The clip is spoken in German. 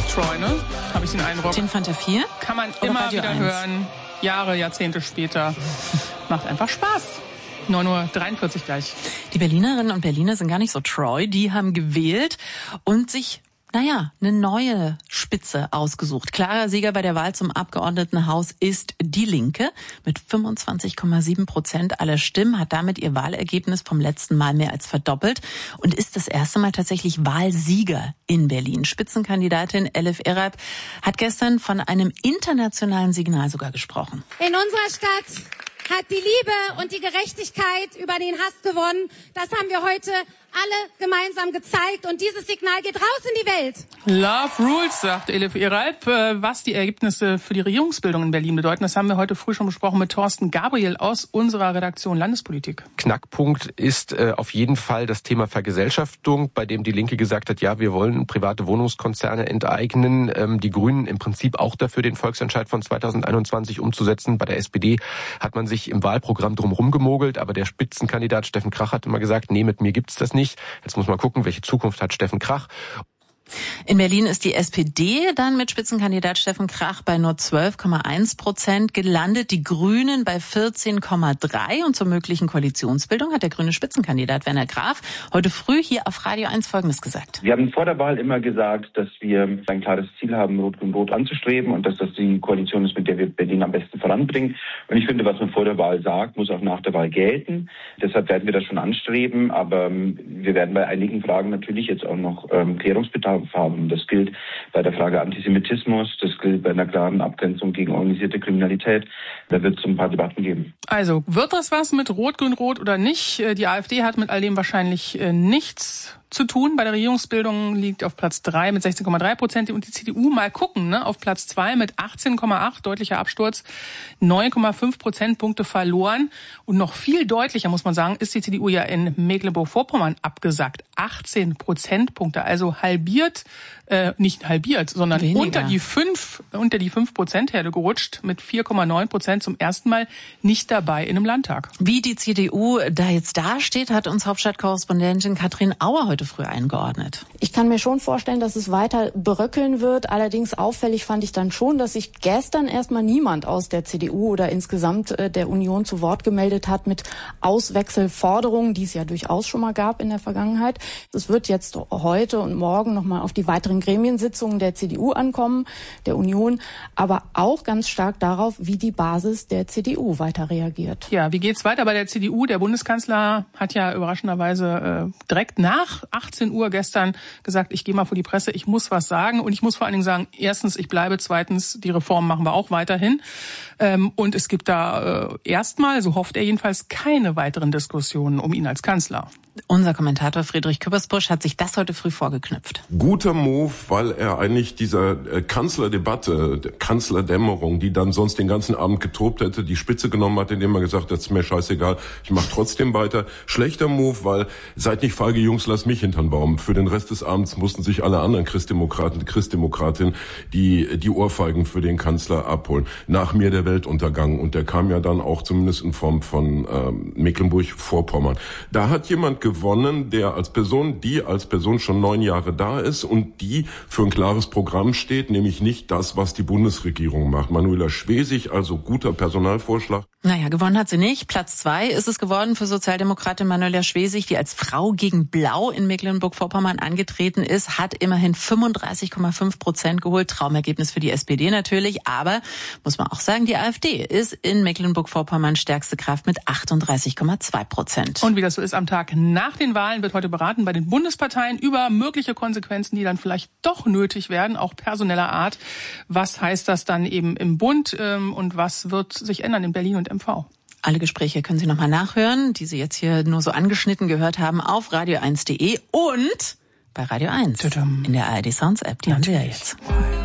Troy, ne? Habe ich den Eindruck. Den fand er viel? Kann man oder immer wieder 1 hören. Jahre, Jahrzehnte später. Macht einfach Spaß. 9:43 Uhr gleich. Die Berlinerinnen und Berliner sind gar nicht so Troy. Die haben gewählt und sich eine neue Spitze ausgesucht. Klarer Sieger bei der Wahl zum Abgeordnetenhaus ist die Linke mit 25,7% aller Stimmen, hat damit ihr Wahlergebnis vom letzten Mal mehr als verdoppelt und ist das erste Mal tatsächlich Wahlsieger in Berlin. Spitzenkandidatin Elif Erab hat gestern von einem internationalen Signal sogar gesprochen. In unserer Stadt hat die Liebe und die Gerechtigkeit über den Hass gewonnen. Das haben wir heute alle gemeinsam gezeigt und dieses Signal geht raus in die Welt. Love rules, sagt Elif Erab. Was die Ergebnisse für die Regierungsbildung in Berlin bedeuten, das haben wir heute früh schon besprochen mit Thorsten Gabriel aus unserer Redaktion Landespolitik. Knackpunkt ist auf jeden Fall das Thema Vergesellschaftung, bei dem die Linke gesagt hat, ja, wir wollen private Wohnungskonzerne enteignen. Die Grünen im Prinzip auch dafür, den Volksentscheid von 2021 umzusetzen. Bei der SPD hat man sich im Wahlprogramm drumherum gemogelt, aber der Spitzenkandidat Steffen Krach hat immer gesagt, nee, mit mir gibt's das nicht. Jetzt muss man gucken, welche Zukunft hat Steffen Krach. In Berlin ist die SPD dann mit Spitzenkandidat Steffen Krach bei nur 12,1% gelandet, die Grünen bei 14,3% und zur möglichen Koalitionsbildung hat der grüne Spitzenkandidat Werner Graf heute früh hier auf Radio 1 Folgendes gesagt. Wir haben vor der Wahl immer gesagt, dass wir ein klares Ziel haben, Rot-Grün-Rot anzustreben und dass das die Koalition ist, mit der wir Berlin am besten voranbringen. Und ich finde, was man vor der Wahl sagt, muss auch nach der Wahl gelten. Deshalb werden wir das schon anstreben, aber wir werden bei einigen Fragen natürlich jetzt auch noch Klärungsbedarf haben. Das gilt bei der Frage Antisemitismus, das gilt bei einer klaren Abgrenzung gegen organisierte Kriminalität. Da wird es ein paar Debatten geben. Also, wird das was mit Rot-Grün-Rot oder nicht? Die AfD hat mit all dem wahrscheinlich nichts zu tun. Bei der Regierungsbildung liegt auf Platz 3 mit 16,3% und die CDU, mal gucken, auf Platz 2 mit 18,8%, deutlicher Absturz, 9,5 Prozentpunkte verloren. Und noch viel deutlicher, muss man sagen, ist die CDU ja in Mecklenburg-Vorpommern abgesackt. 18 Prozentpunkte, also halbiert, nicht halbiert, sondern unter die 5%-Herde gerutscht, mit 4,9% zum ersten Mal nicht dabei in einem Landtag. Wie die CDU da jetzt dasteht, hat uns Hauptstadtkorrespondentin Katrin Auer heute früh eingeordnet. Ich kann mir schon vorstellen, dass es weiter bröckeln wird. Allerdings auffällig fand ich dann schon, dass sich gestern erstmal niemand aus der CDU oder insgesamt der Union zu Wort gemeldet hat mit Auswechselforderungen, die es ja durchaus schon mal gab in der Vergangenheit. Es wird jetzt heute und morgen nochmal auf die weiteren Gremiensitzungen der CDU ankommen, der Union, aber auch ganz stark darauf, wie die Basis der CDU weiter reagiert. Ja, wie geht's weiter bei der CDU? Der Bundeskanzler hat ja überraschenderweise direkt nach 18 Uhr gestern gesagt, ich gehe mal vor die Presse, ich muss was sagen und ich muss vor allen Dingen sagen, erstens, ich bleibe, zweitens, die Reformen machen wir auch weiterhin. Und es gibt da erstmal, so hofft er jedenfalls, keine weiteren Diskussionen um ihn als Kanzler. Unser Kommentator Friedrich Küppersbusch hat sich das heute früh vorgeknüpft. Guter Move, weil er eigentlich dieser Kanzlerdebatte, der Kanzlerdämmerung, die dann sonst den ganzen Abend getobt hätte, die Spitze genommen hat, indem er gesagt hat, das ist mir scheißegal, ich mache trotzdem weiter. Schlechter Move, weil seid nicht feige Jungs, lasst mich hintern Baum. Für den Rest des Abends mussten sich alle anderen Christdemokratinnen die Ohrfeigen für den Kanzler abholen. Nach mir der Weltuntergang und der kam ja dann auch zumindest in Form von Mecklenburg-Vorpommern. Da hat jemand gewonnen, der als Person schon 9 Jahre da ist und die für ein klares Programm steht, nämlich nicht das, was die Bundesregierung macht. Manuela Schwesig, also guter Personalvorschlag. Naja, gewonnen hat sie nicht. Platz 2 ist es geworden für Sozialdemokratin Manuela Schwesig, die als Frau gegen Blau in Mecklenburg-Vorpommern angetreten ist, hat immerhin 35,5% geholt. Traumergebnis für die SPD natürlich, aber muss man auch sagen, die AfD ist in Mecklenburg-Vorpommern stärkste Kraft mit 38,2%. Und wie das so ist am Tag nach den Wahlen, wird heute beraten bei den Bundesparteien über mögliche Konsequenzen, die dann vielleicht doch nötig werden, auch personeller Art. Was heißt das dann eben im Bund und was wird sich ändern in Berlin und MV? Alle Gespräche können Sie nochmal nachhören, die Sie jetzt hier nur so angeschnitten gehört haben, auf radio1.de und bei Radio 1 in der ARD Sounds App. Die haben Sie ja jetzt.